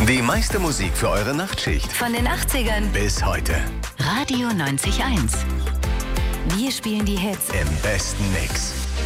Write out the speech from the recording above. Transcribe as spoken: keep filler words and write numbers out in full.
Die meiste Musik für eure Nachtschicht. Von den achtzigern bis heute. Radio neunzig Komma eins. Wir spielen die Hits im besten Mix.